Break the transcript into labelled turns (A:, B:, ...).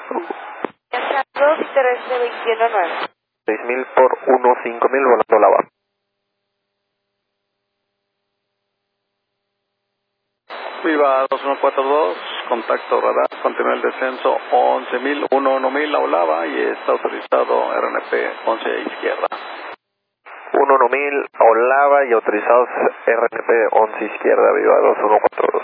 A: Yacha 2 y terrestre 219.
B: 6000 por 15000 volando lava.
C: Viva 2142, contacto radar, continúa el descenso 11000, 11000 la Olava y está autorizado RNP 11 izquierda.
B: 11000 Olava y autorizados RNP 11 izquierda, Viva 2142.